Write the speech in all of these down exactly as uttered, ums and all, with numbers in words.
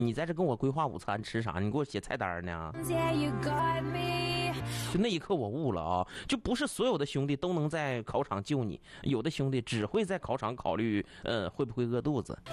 你在这跟我规划午餐吃啥？你给我写菜单呢？就那一刻我悟了啊，就不是所有的兄弟都能在考场救你，有的兄弟只会在考场考虑，呃，会不会饿肚子。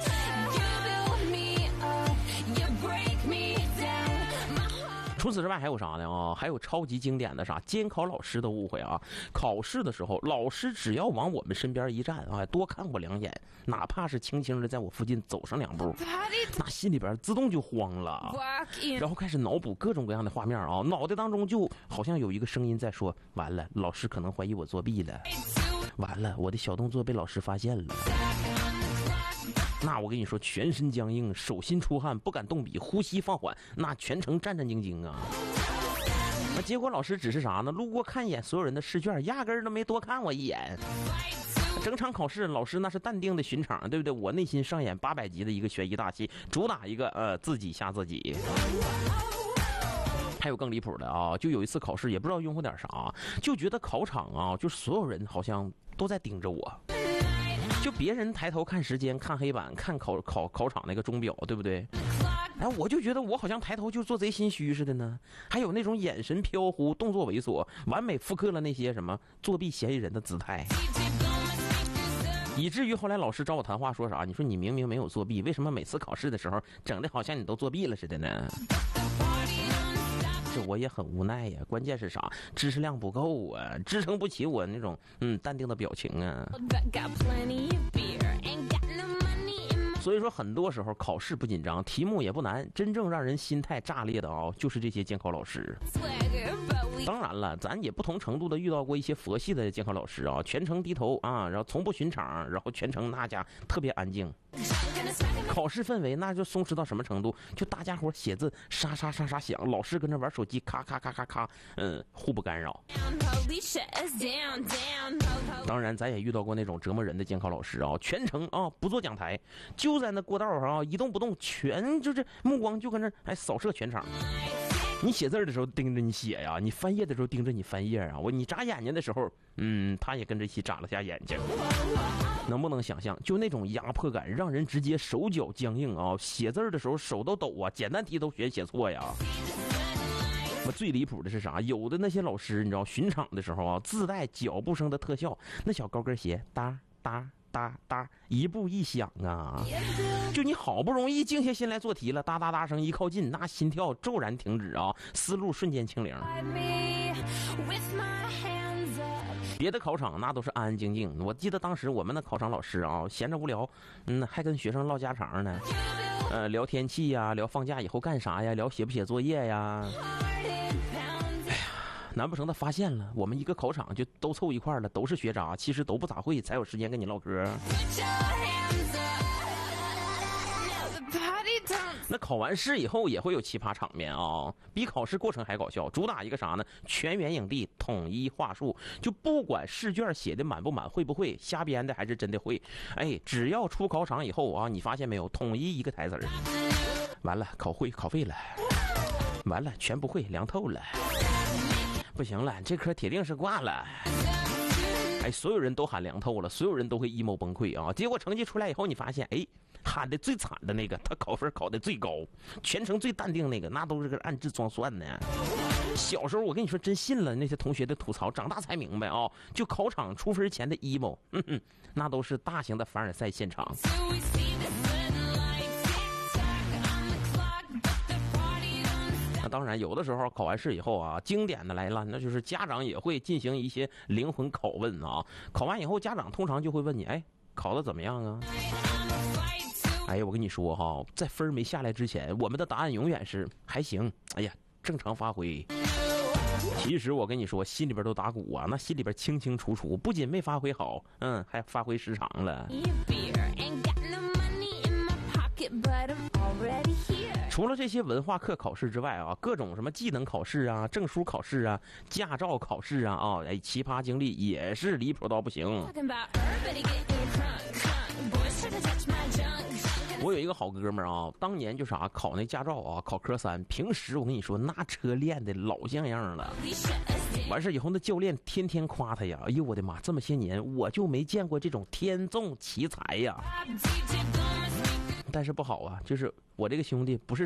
除此之外还有啥呢啊？还有超级经典的啥监考老师的误会啊！考试的时候，老师只要往我们身边一站啊，多看我两眼，哪怕是轻轻的在我附近走上两步，那心里边自动就慌了，然后开始脑补各种各样的画面啊，脑袋当中就好像有一个声音在说：完了，老师可能怀疑我作弊了，完了，我的小动作被老师发现了。那我跟你说，全身僵硬，手心出汗，不敢动笔，呼吸放缓，那全程战战兢兢啊。那结果老师只是啥呢？路过看一眼所有人的试卷，压根儿都没多看我一眼。整场考试，老师那是淡定的巡场，对不对？我内心上演八百集的一个悬疑大戏，主打一个呃自己吓自己。还有更离谱的啊，就有一次考试，也不知道拥护点啥，就觉得考场啊，就所有人好像都在盯着我。就别人抬头看时间，看黑板，看考考考场那个钟表，对不对？哎，我就觉得我好像抬头就做贼心虚似的呢。还有那种眼神飘忽，动作猥琐，完美复刻了那些什么作弊嫌疑人的姿态。以至于后来老师找我谈话说啥？你说你明明没有作弊，为什么每次考试的时候整的好像你都作弊了似的呢？这我也很无奈呀，关键是啥？知识量不够啊，支撑不起我那种嗯淡定的表情啊。所以说很多时候考试不紧张，题目也不难，真正让人心态炸裂的啊，就是这些监考老师。当然了，咱也不同程度的遇到过一些佛系的监考老师啊，全程低头啊，然后从不巡场，然后全程那家特别安静。考试氛围那就松弛到什么程度？就大家伙写字沙沙沙沙响，老师跟着玩手机咔咔咔咔咔，嗯，互不干扰。当然，咱也遇到过那种折磨人的监考老师啊，全程啊不坐讲台，就在那过道上啊一动不动，全就是目光就跟那哎扫射全场。你写字的时候盯着你写呀，你翻页的时候盯着你翻页啊，我你眨眼睛的时候，嗯，他也跟着一起眨了下眼睛。能不能想象，就那种压迫感，让人直接手脚僵硬啊！写字的时候手都抖啊，简单题都学写错呀。我最离谱的是啥？有的那些老师，你知道，巡场的时候啊，自带脚步声的特效，那小高跟鞋哒哒哒哒，一步一响啊！就你好不容易静下心来做题了，哒哒哒声一靠近，那心跳骤然停止啊，思路瞬间清零。别的考场那都是安安静静，我记得当时我们的考场老师啊，闲着无聊，嗯，还跟学生唠家常呢，呃，聊天气呀，聊放假以后干啥呀，聊写不写作业呀。哎呀，难不成他发现了我们一个考场就都凑一块了，都是学渣，其实都不咋会，才有时间跟你唠嗑。那考完试以后也会有奇葩场面啊，比考试过程还搞笑，主打一个啥呢？全员影帝，统一话术，就不管试卷写的满不满，会不会，瞎编的还是真的会，哎，只要出考场以后啊，你发现没有，统一一个台词儿，完了，考会考废了，完了，全不会，凉透了，不行了，这科铁定是挂了。哎，所有人都喊凉透了，所有人都会 emo 崩溃啊！结果成绩出来以后，你发现，哎，喊的最惨的那个，他考分考的最高，全程最淡定那个，那都是个暗自装蒜呢。小时候我跟你说，真信了那些同学的吐槽，长大才明白啊、哦，就考场出分前的 emo， 嗯哼，那都是大型的凡尔赛现场。那当然，有的时候考完试以后啊，经典的来了，那就是家长也会进行一些灵魂拷问啊。考完以后，家长通常就会问你，哎，考得怎么样啊？哎呀，我跟你说哈，在分没下来之前，我们的答案永远是还行。哎呀，正常发挥。其实我跟你说，心里边都打鼓啊，那心里边清清楚楚，不仅没发挥好，嗯，还发挥失常了。除了这些文化课考试之外啊，各种什么技能考试啊、证书考试啊、驾照考试啊啊，哎，奇葩经历也是离谱到不行。我有一个好哥们儿啊，当年就啥考那驾照啊，考科三，平时我跟你说那车练的老像样了。完事以后那教练天天夸他呀，哎呦我的妈，这么些年我就没见过这种天纵奇才呀。但是不好啊，就是我这个兄弟不是